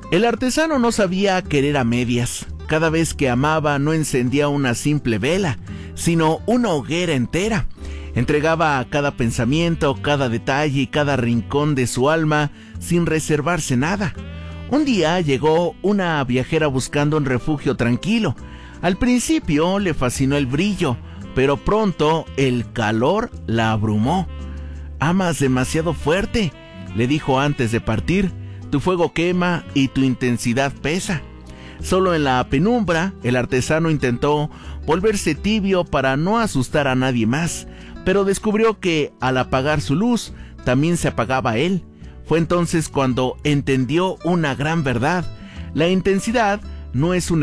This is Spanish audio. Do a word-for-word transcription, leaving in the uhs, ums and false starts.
El artesano no sabía querer a medias. Cada vez que amaba no encendía una simple vela, sino una hoguera entera. Entregaba cada pensamiento, cada detalle y cada rincón de su alma sin reservarse nada. Un día llegó una viajera buscando un refugio tranquilo. Al principio le fascinó el brillo, pero pronto el calor la abrumó. «Amas demasiado fuerte», le dijo antes de partir. «Tu fuego quema y tu intensidad pesa». Solo en la penumbra, el artesano intentó volverse tibio para no asustar a nadie más, pero descubrió que al apagar su luz, también se apagaba él. Fue entonces cuando entendió una gran verdad: la intensidad no es una